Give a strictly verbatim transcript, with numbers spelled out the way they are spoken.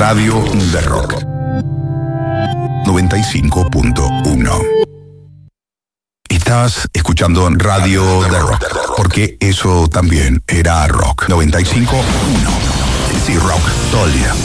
Radio de Rock. noventa y cinco punto uno. Estás escuchando Radio de Rock, porque eso también era rock. noventa y cinco punto uno. Sí, rock, todo el día.